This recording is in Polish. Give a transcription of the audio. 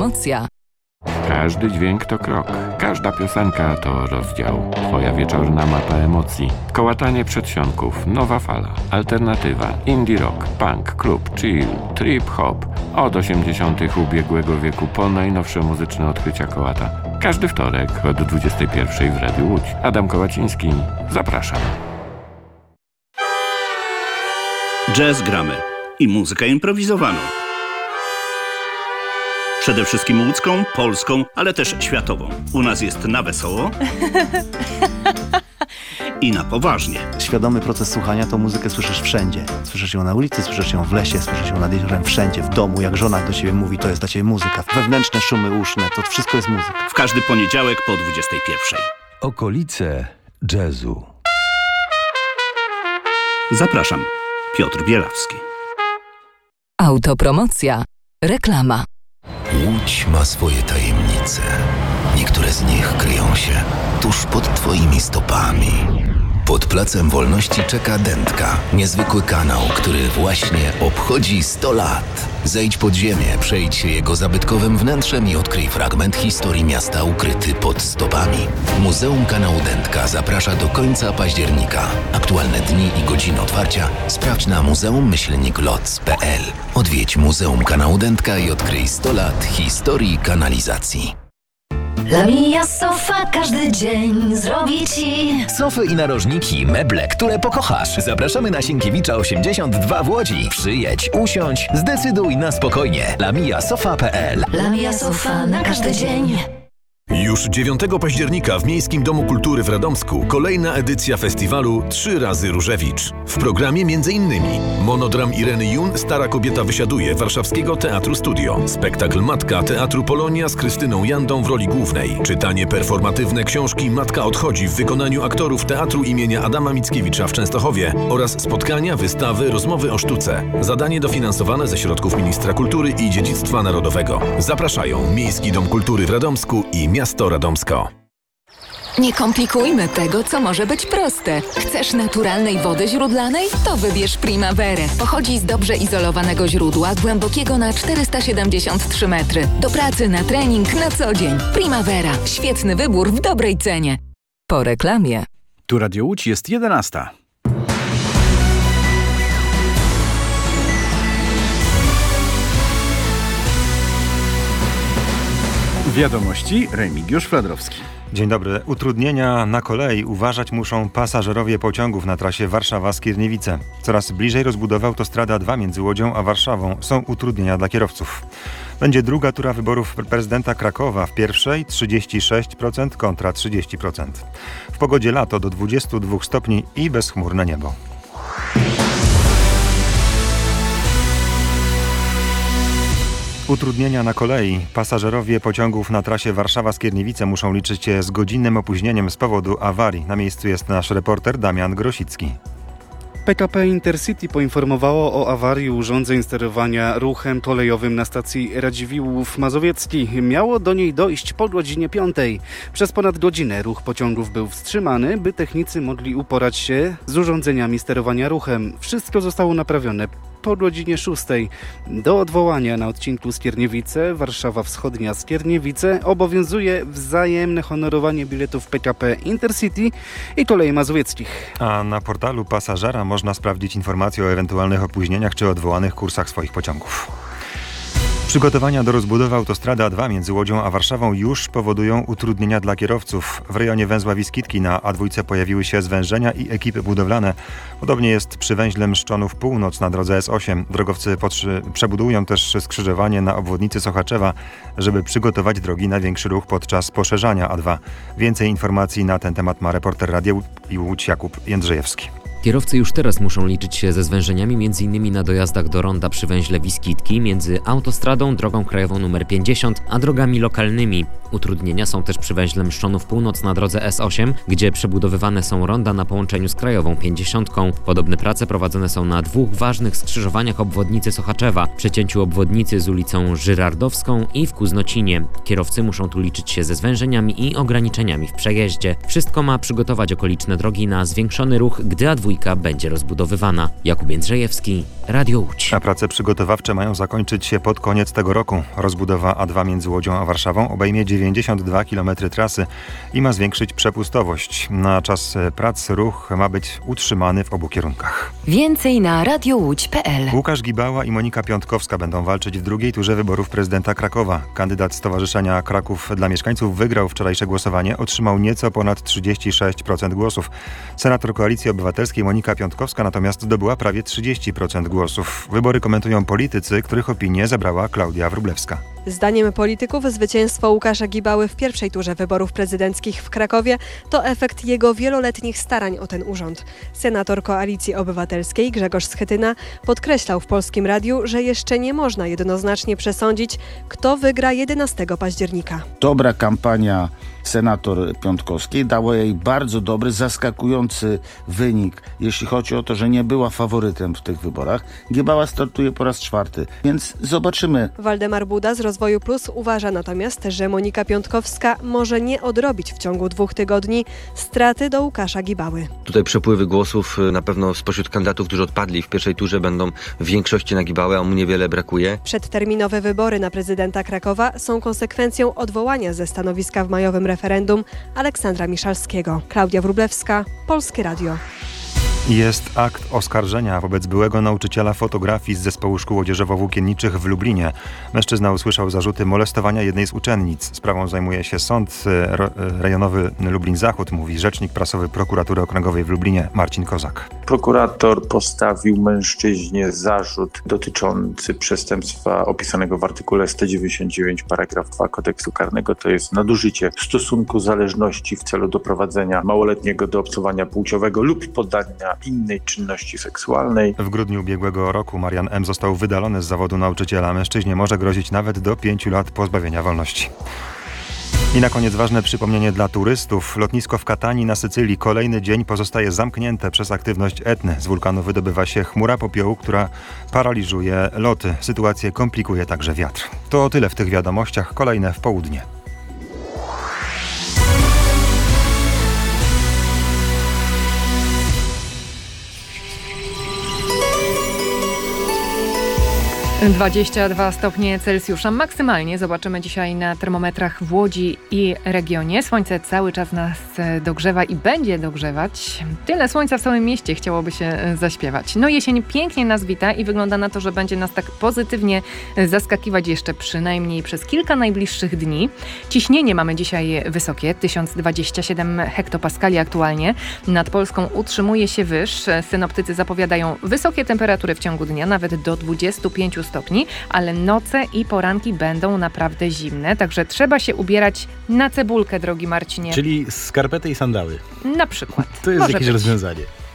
Autopromocja. Każdy dźwięk to krok, każda piosenka to rozdział. Twoja wieczorna mapa emocji. Kołatanie przedsionków, nowa fala, alternatywa, indie rock, punk, klub, chill, trip hop. Od 80. ubiegłego wieku po najnowsze muzyczne odkrycia Kołata. Każdy wtorek od 21 w Radiu Łódź. Adam Kołaciński, zapraszam. Jazz gramy i muzykę improwizowaną. Przede wszystkim łódzką, polską, ale też światową. U nas jest na wesoło i na poważnie. Świadomy proces słuchania to muzykę słyszysz wszędzie. Słyszysz ją na ulicy, słyszysz ją w lesie, słyszysz ją nad jeziorem, wszędzie, w domu. Jak żona do ciebie mówi, to jest dla ciebie muzyka. Wewnętrzne szumy uszne, to wszystko jest muzyka. W każdy poniedziałek po 21. Okolice jazzu. Zapraszam, Piotr Bielawski. Autopromocja. Reklama. Łódź ma swoje tajemnice. Niektóre z nich kryją się tuż pod twoimi stopami. Pod Placem Wolności czeka Dętka, niezwykły kanał, który właśnie obchodzi 100 lat. Zejdź pod ziemię, przejdź się jego zabytkowym wnętrzem i odkryj fragment historii miasta ukryty pod stopami. Muzeum Kanału Dętka zaprasza do końca października. Aktualne dni i godziny otwarcia sprawdź na muzeum-loc.pl. Odwiedź Muzeum Kanału Dętka i odkryj 100 lat historii kanalizacji. La Mia Sofa każdy dzień zrobi ci sofy i narożniki, meble, które pokochasz. Zapraszamy na Sienkiewicza 82 w Łodzi. Przyjedź, usiądź, zdecyduj na spokojnie. lamiasofa.pl. La Mia Sofa na każdy dzień. Już 9 października w Miejskim Domu Kultury w Radomsku kolejna edycja festiwalu 3 razy Różewicz. W programie m.in. monodram Ireny Jun Stara kobieta wysiaduje Warszawskiego Teatru Studio, spektakl Matka Teatru Polonia z Krystyną Jandą w roli głównej, czytanie performatywne książki Matka odchodzi w wykonaniu aktorów Teatru imienia Adama Mickiewicza w Częstochowie oraz spotkania, wystawy, rozmowy o sztuce. Zadanie dofinansowane ze środków Ministra Kultury i Dziedzictwa Narodowego. Zapraszają Miejski Dom Kultury w Radomsku i Miasto Radomsko. Nie komplikujmy tego, co może być proste. Chcesz naturalnej wody źródlanej? To wybierz Primaverę. Pochodzi z dobrze izolowanego źródła, głębokiego na 473 metry. Do pracy, na trening, na co dzień. Primavera. Świetny wybór w dobrej cenie. Po reklamie. Tu Radio Łódź, jest 11. Wiadomości, Remigiusz Fladrowski. Dzień dobry. Utrudnienia na kolei uważać muszą pasażerowie pociągów na trasie Warszawa-Skierniewice. Coraz bliżej rozbudowy autostrada 2 między Łodzią a Warszawą. Są utrudnienia dla kierowców. Będzie druga tura wyborów prezydenta Krakowa. W pierwszej 36% kontra 30%. W pogodzie lato do 22 stopni i bezchmurne niebo. Utrudnienia na kolei. Pasażerowie pociągów na trasie Warszawa-Skierniewice muszą liczyć się z godzinnym opóźnieniem z powodu awarii. Na miejscu jest nasz reporter Damian Grosicki. PKP Intercity poinformowało o awarii urządzeń sterowania ruchem kolejowym na stacji Radziwiłłów Mazowiecki. Miało do niej dojść po godzinie 5. Przez ponad godzinę ruch pociągów był wstrzymany, by technicy mogli uporać się z urządzeniami sterowania ruchem. Wszystko zostało naprawione po godzinie 6. Do odwołania na odcinku Skierniewice, Warszawa Wschodnia Skierniewice obowiązuje wzajemne honorowanie biletów PKP Intercity i kolei mazowieckich. A na portalu pasażera można sprawdzić informacje o ewentualnych opóźnieniach czy odwołanych kursach swoich pociągów. Przygotowania do rozbudowy autostrady A2 między Łodzią a Warszawą już powodują utrudnienia dla kierowców. W rejonie węzła Wiskitki na A2 pojawiły się zwężenia i ekipy budowlane. Podobnie jest przy węźle Mszczonów Północ na drodze S8. Drogowcy przebudują też skrzyżowanie na obwodnicy Sochaczewa, żeby przygotować drogi na większy ruch podczas poszerzania A2. Więcej informacji na ten temat ma reporter Radia Łódź Jakub Jędrzejewski. Kierowcy już teraz muszą liczyć się ze zwężeniami m.in. na dojazdach do ronda przy węźle Wiskitki między autostradą, drogą krajową nr 50, a drogami lokalnymi. Utrudnienia są też przy węźle Mszczonów Północ na drodze S8, gdzie przebudowywane są ronda na połączeniu z krajową 50. Podobne prace prowadzone są na 2 ważnych skrzyżowaniach obwodnicy Sochaczewa, przecięciu obwodnicy z ulicą Żyrardowską i w Kuznocinie. Kierowcy muszą tu liczyć się ze zwężeniami i ograniczeniami w przejeździe. Wszystko ma przygotować okoliczne drogi na zwiększony ruch, gdy A2 dwójka będzie rozbudowywana. Jakub Jędrzejewski, Radio Łódź. A prace przygotowawcze mają zakończyć się pod koniec tego roku. Rozbudowa A2 między Łodzią a Warszawą obejmie 92 km trasy i ma zwiększyć przepustowość. Na czas prac ruch ma być utrzymany w obu kierunkach. Więcej na radiołódź.pl. Łukasz Gibała i Monika Piątkowska będą walczyć w drugiej turze wyborów prezydenta Krakowa. Kandydat Stowarzyszenia Kraków dla Mieszkańców wygrał wczorajsze głosowanie, otrzymał nieco ponad 36% głosów. Senator Koalicji Obywatelskiej Monika Piątkowska natomiast zdobyła prawie 30% głosów. Wybory komentują politycy, których opinię zebrała Klaudia Wróblewska. Zdaniem polityków zwycięstwo Łukasza Gibały w pierwszej turze wyborów prezydenckich w Krakowie to efekt jego wieloletnich starań o ten urząd. Senator Koalicji Obywatelskiej Grzegorz Schetyna podkreślał w Polskim Radiu, że jeszcze nie można jednoznacznie przesądzić, kto wygra 11 października. Dobra kampania senator Piątkowskiej dała jej bardzo dobry, zaskakujący wynik, jeśli chodzi o to, że nie była faworytem w tych wyborach. Gibała startuje po raz 4, więc zobaczymy. Waldemar Buda z Rozwoju Plus uważa natomiast, że Monika Piątkowska może nie odrobić w ciągu 2 tygodni straty do Łukasza Gibały. Tutaj przepływy głosów na pewno spośród kandydatów, którzy odpadli w pierwszej turze, będą w większości na Gibałę, a mu niewiele brakuje. Przedterminowe wybory na prezydenta Krakowa są konsekwencją odwołania ze stanowiska w majowym referendum Aleksandra Miszalskiego. Klaudia Wróblewska, Polskie Radio. Jest akt oskarżenia wobec byłego nauczyciela fotografii z Zespołu Szkół Odzieżowo-Włókienniczych w Lublinie. Mężczyzna usłyszał zarzuty molestowania jednej z uczennic. Sprawą zajmuje się Sąd Rejonowy Lublin-Zachód, mówi rzecznik prasowy Prokuratury Okręgowej w Lublinie Marcin Kozak. Prokurator postawił mężczyźnie zarzut dotyczący przestępstwa opisanego w artykule 199 paragraf 2 kodeksu karnego. To jest nadużycie stosunku zależności w celu doprowadzenia małoletniego do obcowania płciowego lub poddania innej czynności seksualnej. W grudniu ubiegłego roku Marian M. został wydalony z zawodu nauczyciela. Mężczyźnie może grozić nawet do 5 lat pozbawienia wolności. I na koniec ważne przypomnienie dla turystów. Lotnisko w Katanii na Sycylii kolejny dzień pozostaje zamknięte przez aktywność Etny. Z wulkanu wydobywa się chmura popiołu, która paraliżuje loty. Sytuację komplikuje także wiatr. To tyle w tych wiadomościach. Kolejne w południe. - 22 stopnie Celsjusza. Maksymalnie zobaczymy dzisiaj na termometrach w Łodzi i regionie. Słońce cały czas nas dogrzewa i będzie dogrzewać. Tyle słońca w całym mieście, chciałoby się zaśpiewać. No jesień pięknie nas wita i wygląda na to, że będzie nas tak pozytywnie zaskakiwać jeszcze przynajmniej przez kilka najbliższych dni. Ciśnienie mamy dzisiaj wysokie, 1027 hektopaskali aktualnie. Nad Polską utrzymuje się wyż. Synoptycy zapowiadają wysokie temperatury w ciągu dnia, nawet do 25 stopni, ale noce i poranki będą naprawdę zimne, także trzeba się ubierać na cebulkę, drogi Marcinie. Czyli skarpety i sandały. Na przykład. To jest Może jakieś być rozwiązanie.